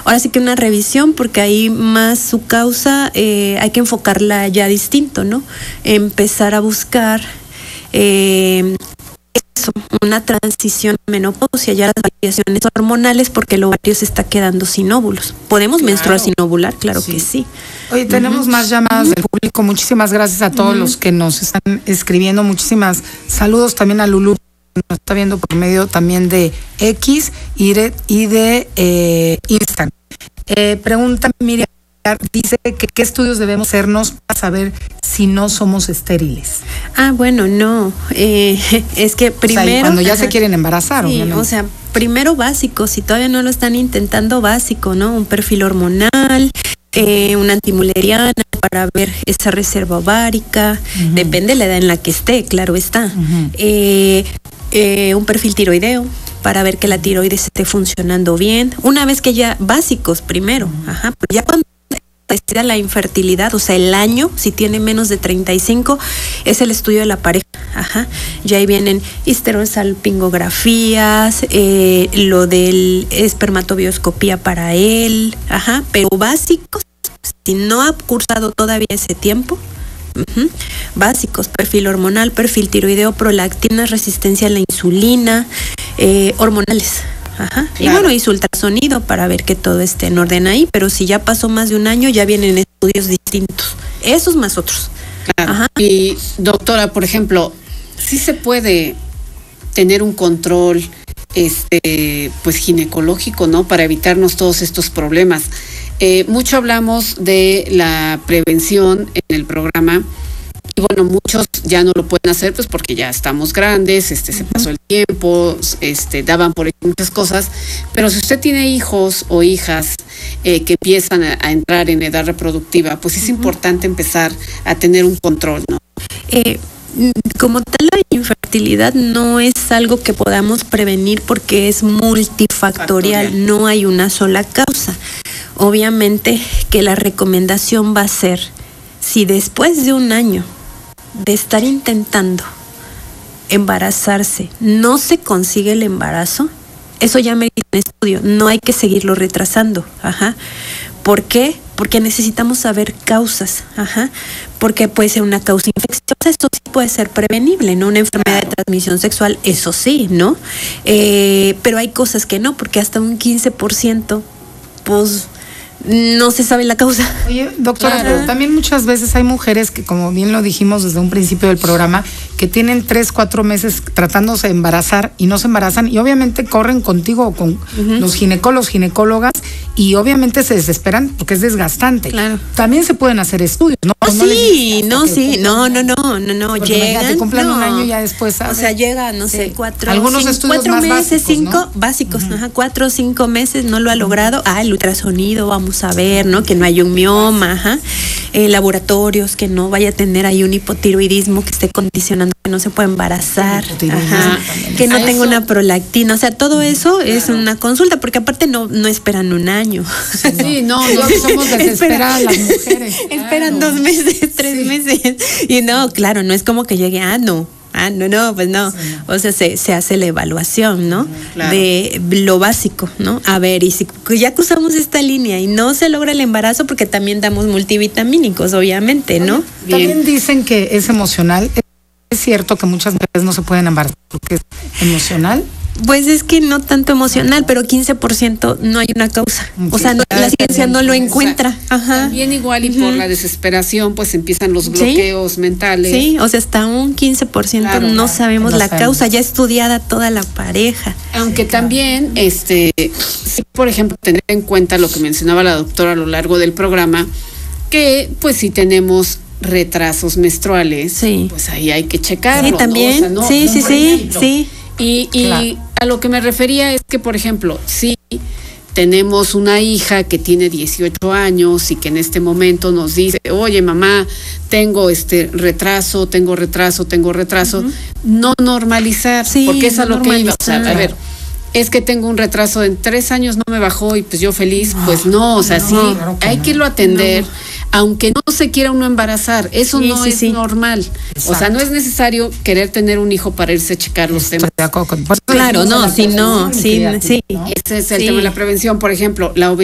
ahora sí que una revisión, porque ahí más su causa hay que enfocarla ya distinto, ¿no? Empezar a buscar una transición a menopausia, ya las variaciones hormonales, porque el ovario se está quedando sin óvulos. ¿Podemos menstruar sin ovular? Claro que sí. Oye, tenemos más llamadas del público. Muchísimas gracias a todos los que nos están escribiendo. Muchísimas saludos también a Lulú, que nos está viendo por medio también de X y de Instagram. Pregunta Miriam, dice que qué estudios debemos hacernos para saber si no somos estériles. Bueno, no. Es que primero... O sea, cuando ya se quieren embarazar, sí, obviamente. O sea, primero básico, si todavía no lo están intentando, básico, ¿no? Un perfil hormonal, una antimuleriana para ver esa reserva ovárica, depende de la edad en la que esté, claro está. Un perfil tiroideo para ver que la tiroides esté funcionando bien. Una vez que ya, básicos primero, pero ya cuando decida la infertilidad, o sea, el año, si tiene menos de 35, es el estudio de la pareja. Ya ahí vienen histerosalpingografías, lo del espermatobioscopía para él, pero básicos, si no ha cursado todavía ese tiempo, básicos, perfil hormonal, perfil tiroideo, prolactinas, resistencia a la insulina, hormonales. Claro. Y bueno, hizo ultrasonido para ver que todo esté en orden ahí, pero si ya pasó más de un año, ya vienen estudios distintos, esos más otros. Claro. Y doctora, por ejemplo, ¿sí se puede tener un control pues ginecológico, ¿no? Para evitarnos todos estos problemas. Mucho hablamos de la prevención en el programa. Y bueno, muchos ya no lo pueden hacer pues porque ya estamos grandes, se pasó el tiempo, daban por hecho muchas cosas, pero si usted tiene hijos o hijas que empiezan a entrar en edad reproductiva, pues es importante empezar a tener un control, ¿no? Como tal, la infertilidad no es algo que podamos prevenir porque es multifactorial, no hay una sola causa. Obviamente que la recomendación va a ser, si después de un año de estar intentando embarazarse no se consigue el embarazo, eso ya merita un estudio, no hay que seguirlo retrasando. ¿Por qué? Porque necesitamos saber causas, porque puede ser una causa infecciosa, esto sí puede ser prevenible, ¿no? Una enfermedad de transmisión sexual, eso sí, ¿no? Pero hay cosas que no, porque hasta un 15%, pues no se sabe la causa. Oye, doctora, pero también muchas veces hay mujeres que, como bien lo dijimos desde un principio del programa, que tienen 3-4 meses tratándose de embarazar y no se embarazan, y obviamente corren contigo o con los ginecólogos, ginecólogas, y obviamente se desesperan porque es desgastante. Claro. También se pueden hacer estudios, ¿no? No llegan. Te cumplan un año ya después, ¿sabes? O sea, llega, no sé, 4 algunos estudios 4 más meses, básicos, 5 ¿no? básicos, 4 o 5 meses no lo ha logrado. El ultrasonido, vamos a ver, ¿no? Que no hay un mioma, laboratorios, que no vaya a tener ahí un hipotiroidismo que esté condicionando que no se pueda embarazar, que no tenga una prolactina, o sea, todo eso es una consulta, porque aparte no esperan un año. Sí, no somos desesperadas las mujeres. Esperan 2 meses, 3 meses, y no, claro, no es como que llegue, pues no. O sea, se hace la evaluación, ¿no? Claro. De lo básico, ¿no? A ver, y si ya cruzamos esta línea y no se logra el embarazo, porque también damos multivitamínicos, obviamente, ¿no? También dicen que es emocional. ¿Es cierto que muchas mujeres no se pueden embarazar porque es emocional? Pues es que no tanto emocional, pero 15% no hay una causa. O sea, la ciencia no lo encuentra. También igual y por la desesperación, pues empiezan los bloqueos mentales. Sí, o sea, hasta un 15% no sabemos la causa, ya estudiada toda la pareja. Aunque también, sí, por ejemplo, tener en cuenta lo que mencionaba la doctora a lo largo del programa, que pues si tenemos retrasos menstruales, pues ahí hay que checarlo. Sí, también. ¿No? O sea, sí. Y a lo que me refería es que, por ejemplo, si tenemos una hija que tiene 18 años y que en este momento nos dice, oye, mamá, tengo retraso, no normalizar, porque es a lo que iba. O sea, a ver, es que tengo un retraso en 3 años, no me bajó y pues yo feliz, pues no, o sea, claro hay que irlo a atender. Aunque no se quiera uno embarazar, eso no es normal. Exacto. O sea, no es necesario querer tener un hijo para irse a checar los temas. Claro, no, sí. Ese es el tema de la prevención. Por ejemplo, la obesidad